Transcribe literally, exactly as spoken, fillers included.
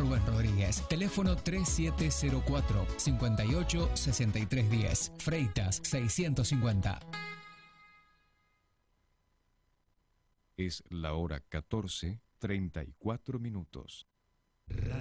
Rubén Rodríguez. Teléfono tres siete cero cuatro, cinco ocho seis tres uno cero. Freitas seiscientos cincuenta. Es la hora catorce, treinta y cuatro minutos.